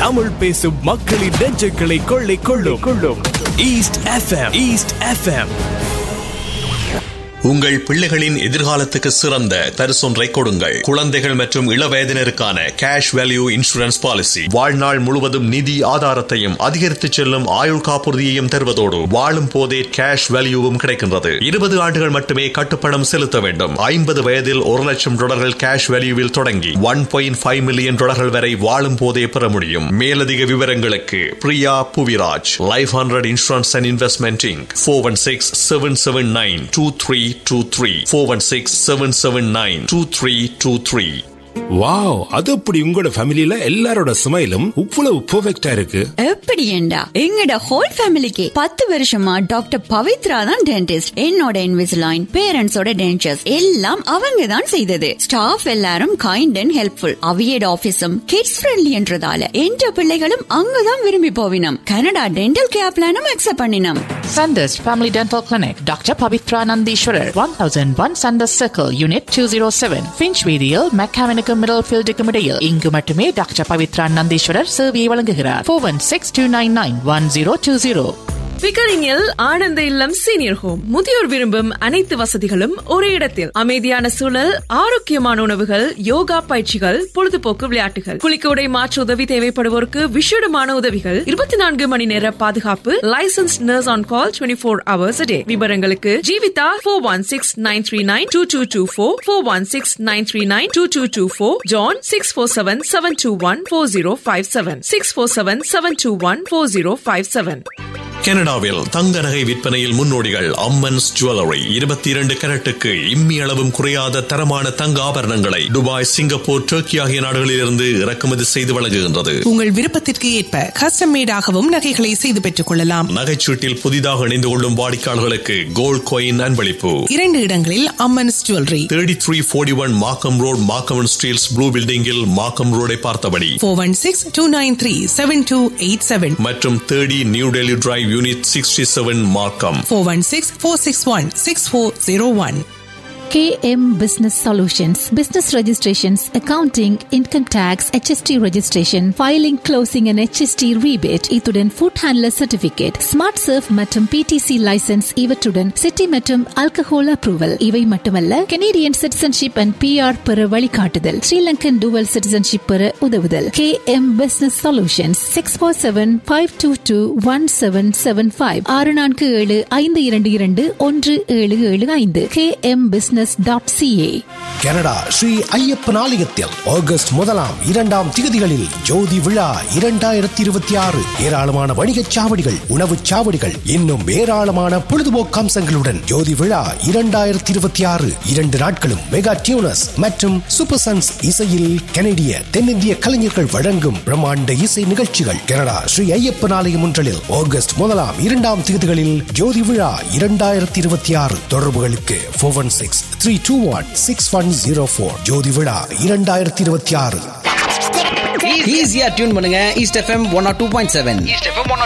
தமிழ் பேசும் மக்களின் நெஞ்சுகளை கொள்ளை கொள்ளும் ஈஸ்ட் எஃப்எம். உங்கள் பிள்ளைகளின் எதிர்காலத்துக்கு சிறந்த பரிசொன்றை கொடுங்கள். குழந்தைகள் மற்றும் இளவயதினருக்கான கேஷ் வேல்யூ இன்சூரன்ஸ் பாலிசி வாழ்நாள் முழுவதும் நிதி ஆதாரத்தையும் அதிகரித்து செல்லும் ஆயுள் காப்புறுதியையும் தருவதோடு வாழும் போதே கேஷ் வேல்யூவும் கிடைக்கின்றது. 20 ஆண்டுகள் மட்டுமே கட்டுப்பணம் செலுத்த வேண்டும். 50 வயதில் $1,00,000 கேஷ் வேல்யூவில் தொடங்கி $1.5 மில்லியன் வரை வாழும் போதே பெற முடியும். மேலதிக விவரங்களுக்கு Priya Puviraj, life 100 insurance and investment Inc. 416-779-2323 416-779-2323. Wow, அது அப்படி உங்களோட ஃபேமிலில எல்லாரோட ஸ்மைலும் இவ்வளவு பெர்ஃபெக்ட்டா இருக்கு. எப்படி ஏண்டா எங்கட ஹோல் ஃபேமிலிக்கு 10 வருஷமா டாக்டர் பவித்ரா தான் டென்டிஸ்ட். என்னோட இன்விசிலைன், பேரண்ட்ஸோட டென்டர்ஸ் எல்லாம் அவங்க தான் செய்தது. ஸ்டாஃப் எல்லாரும் kind and helpful. அவியட் ஆபீஸும் kids friendly என்றதால என்ற பிள்ளைகளும் அங்கதான் விரும்பி போவினம். கனடா டென்டல் கேர் பிளானும் அக்செப்ட் பண்ணினோம். Sanders Family Dental Clinic, Dr. Pavitra Nandishwarar, 1001 Sanders Circle, Unit 207, Finchweedial, Mechanical Middlefield Comedial. இங்கு மட்டுமே டாக்டர் பவித்ரா நந்தீஸ்வரர் சேவையை வழங்குகிறார். 416-299-1020. பிக்கரிங்கில் ஆனந்த இல்லம் சீனியர் ஹோம். முதியோர் விரும்பும் அனைத்து வசதிகளும் ஒரே இடத்தில். அமைதியான சூழல், ஆரோக்கியமான உணவுகள், யோகா பயிற்சிகள், பொழுதுபோக்கு விளையாட்டுகள், குளிக்க உடை மாற்று உதவி தேவைப்படுவோருக்கு விஷேடமான உதவிகள், 24 மணி நேர பாதுகாப்பு, licence nurse on call 24 hours a day. விவரங்களுக்கு ஜீவிதா 416-939-2224, 416-939-2224, ஜான் 647-721-4057, 647-721-4057. கனடாவில் தங்க நகை விற்பனையில் முன்னோடிகள் அம்மன்ஸ் ஜுவல்லரி. 22 கரட்டுக்கு இம்மி அளவும் குறையாத தரமான தங்க ஆபரணங்களை துபாய், சிங்கப்பூர், டர்க்கி ஆகிய நாடுகளிலிருந்து இறக்குமதி செய்து வழங்குகின்றது. உங்கள் விருப்பத்திற்கு ஏற்ப கஸ்டம் மேடாகவும் நகைகளை செய்து பெற்றுக் கொள்ளலாம். நகைச்சீட்டில் புதிதாக இணைந்து கொள்ளும் வாடிக்கையாளர்களுக்கு கோல்ட் காயின் அன்பளிப்பு. 2 இடங்களில் அம்மன்ஸ் ஜுவல்லரி. 3341 மார்க்கம் ரோட், மார்க்கம் ஸ்டீல்ஸ் ப்ளூ பில்டிங்கில் மார்க்கம் ரோடை பார்த்தபடி. 416-293-7287 மற்றும் 30 new Delhi drive, Unit 67, Markham. 416-461-6401. KM Business Solutions, business registrations, accounting, income tax, HST registration, filing, closing and HST rebate, இத்துடன் food handler certificate, smart surf மற்றும் PTC license, இவற்றுடன் city மற்றும் alcohol approval. இவை மட்டுமல்ல, Canadian citizenship and PR பெற வழிகாட்டுதல், Sri Lankan dual citizenship பெற உதவுதல். KM Business Solutions 647-522-1775 647-522-1775 KM Business .ca. Canada Sri Ayyappan ஆலயத்தில் ஆகஸ்ட் 1-2 திகதிகளில் ஜோதி விழா 2026. ஏராளமான வணிகச் சாவடிகள், உணவுச் சாவடிகள், இன்னும் ஏராளமான பொழுதுபோக்கு அம்சங்களுடன் ஜோதி விழா 2026 2 நாட்களும் மெகா டியூனஸ் மற்றும் சூப்பர் சன்ஸ் இசையில் கனடிய தென்னிந்திய கலைஞர்கள் வழங்கும் பிரம்மாண்ட இசை நிகழ்ச்சிகள். கனடா ஸ்ரீ ஐயப்பன் ஆலயம் ஒன்றில் ஆகஸ்ட் 1-2 திகதிகளில் ஜோதி விழா 2026. தொடர்புகளுக்கு 416-321-6104. ஜோதி விழா 2026. ஈஸியா டியூன் பண்ணுங்க. East FM 102.7.